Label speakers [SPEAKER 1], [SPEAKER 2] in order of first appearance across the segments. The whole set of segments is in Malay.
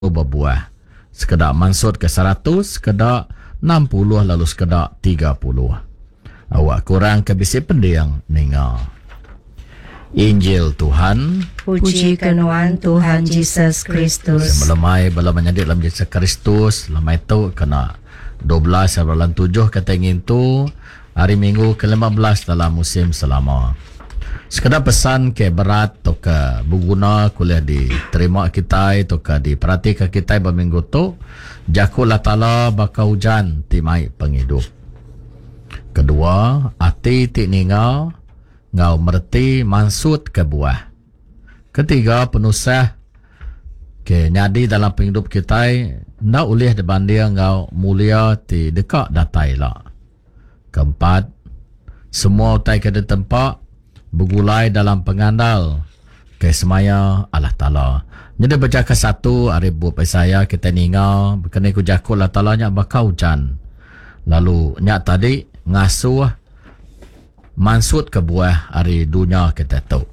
[SPEAKER 1] berbuah. Sekedar mansut ke 100, sekedar 60, lalu sekedar 30. Awak kurang ke bisi pendiang ninga. Injil Tuhan.
[SPEAKER 2] Puji kenuan Tuhan Yesus Kristus.
[SPEAKER 1] Melemai bala menyadik dalam Yesus Kristus. Lemai tu kena 12 bulan 7 kata ingin tu. Hari Minggu ke-15 dalam musim selama. Sekedar pesan ke berat atau ke berguna kuliah diterima kita atau ke diperhatikan kita berminggu tu. Jakulah ta'ala bakal hujan timai penghidup. Kedua, hati tik ninga ngau merti mansut ke buah. Ketiga, penusah ke nyadi dalam penghidup kita ndak ulih dibanding ngau mulia ti dekat datai lah. Keempat, semua utai ke tempat bergulai dalam pengandal ke semaya Allah Ta'ala. Jadi berjaga satu hari buat saya kita ninga berkenai ku jakul Allah Ta'ala nyak bakal hujan. Lalu nyak tadi ngasuh mansut ke buah hari dunia kita tahu.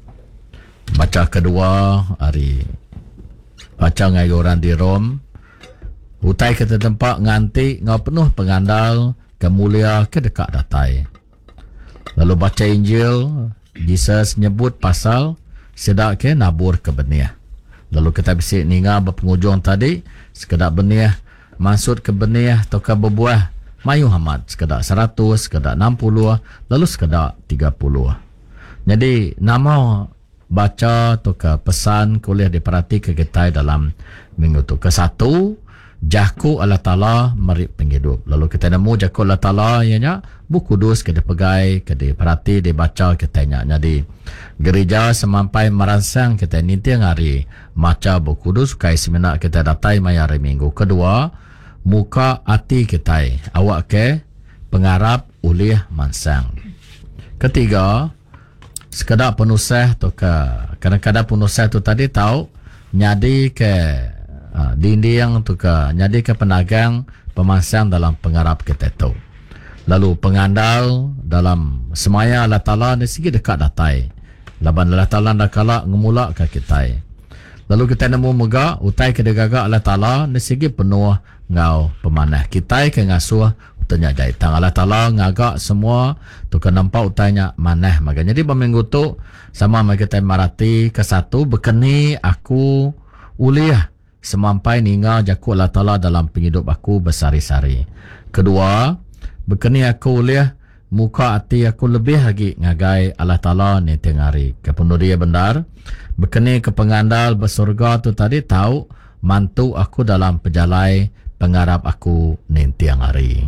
[SPEAKER 1] Baca kedua hari baca ngai orang di Rom. Utai kita tempat nganti ngau penuh pengandal kemulia ke dekat datai. Lalu baca Injil, Jesus nyebut pasal sedak ke nabur ke benih. Lalu kita bisa ninga berpengujung tadi, sekedar benih maksud ke benih atau ke berbuah mayu hamad, sekedar 100, sekedar 60, lalu sekedar 30. Jadi nama baca atau ke pesan kuliah diperhati ke kita dalam minggu tu. Ke-1, Jaku Allah Ta'ala merip penghidup. Lalu kita nemu Jaku Allah Ta'ala ianya buku kudus ke dipegai, ke diperhati, dibaca kita nya. Jadi gereja semampai merangsang kita nintiang hari maca buku kudus kai seminar kita datai mai hari Minggu. Kedua, muka hati kita awak ke pengarap ulih mansang. Ketiga, sekedar penusah atau ke kadang-kadang penusah tu tadi tahu nyadi ke dinding tu ke nyadi ke penagang pemansang dalam pengarap kita tu. Lalu pengandal dalam semaya Allah Ta'ala ni segi dekat datai. Laban Allah Ta'ala dah kalak ngemulak ke kita. Lalu kita nemu mega utai ke degagak Allah Ta'ala ni segi penuh ngau pemanah. Kita ke ngasuh utanya jaitang Allah Ta'ala ngagak semua tu ke nampak utanya manah. Maka jadi berminggu tu sama kita marati ke-1 berkeni aku uliah semampai ninga jaku Allah Ta'ala dalam penghidup aku bersari-sari. Kedua, berkeni aku uliah muka hati aku lebih lagi ngagai Allah Ta'ala ni tengari. Kepenuh dia benar. Berkeni ke pengandal bersurga tu tadi tahu mantu aku dalam pejalai pengarap aku ni tiang hari.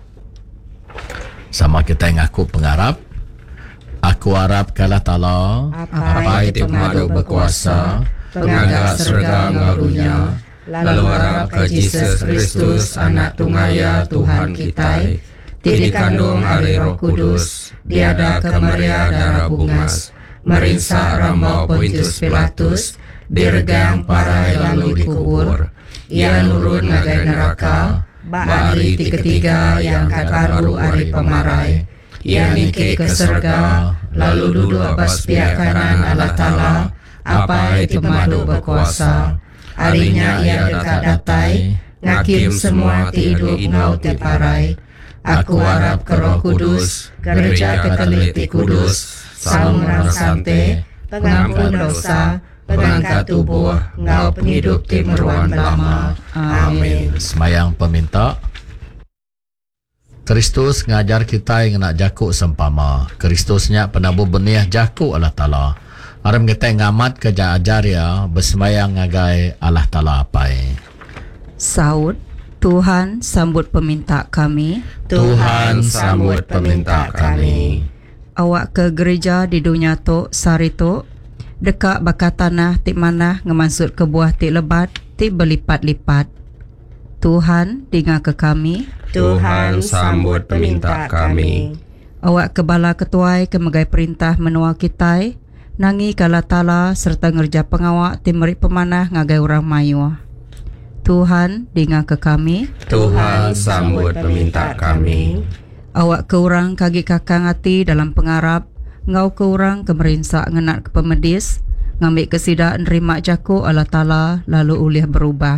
[SPEAKER 1] Sama kita ngaku pengarap. Aku harap ke Allah Ta'ala
[SPEAKER 2] apa
[SPEAKER 3] itu madu berkuasa pengagak serga ngarunya, lalu harap ke Yesus Kristus anak tungaya Tuhan kita, ti dikandung hari Roh Kudus, diada ke Maria darah bungas, merinsak rambau Pontius Pilatus, diregang parai lalu dikubur, ia nurun ngagai neraka, hari ketiga yang baru hari pemarai, ia nike ke surga, lalu duduk atas pihak kanan Allah Ta'ala, apa itu madu berkuasa. Harinya ia dekat datai, ngakim semua ti hidup ngau ti parai. Aku harap ke Roh Kudus, gereja Katolik ti kudus, saung rangsante, pengampun dosa, pengangkat tubuh, ngau penghidup ti meruan lama. Amin.
[SPEAKER 1] Semayang peminta. Kristus ngajar kita yang nak jakuk sempama. Kristusnya penabur benih jakuk Allah Ta'ala. Aram kita ngamat ke ajar ya bersemayang ngagai Allah Ta'ala apai.
[SPEAKER 2] Saud, Tuhan sambut peminta kami.
[SPEAKER 3] Tuhan sambut peminta kami.
[SPEAKER 2] Awak ke gereja di dunia tu sari tu dekat bakat tanah ti manah ngemansut ke buah ti lebat ti berlipat-lipat. Tuhan dengar ke kami.
[SPEAKER 3] Tuhan sambut peminta kami.
[SPEAKER 2] Awak ke bala ketuai ke megai perintah menua kita. Nangi kala Ta'ala serta ngerja pengawak timeri pemanah ngagai orang mayu. Tuhan dengar ke kami.
[SPEAKER 3] Tuhan sambut peminta kami.
[SPEAKER 2] Awak ke orang kaki kakang hati dalam pengarap. Ngau ke orang ke merinsak ngenak ke pemedis. ngambil kesidak nerima jako Allah Ta'ala lalu ulih berubah.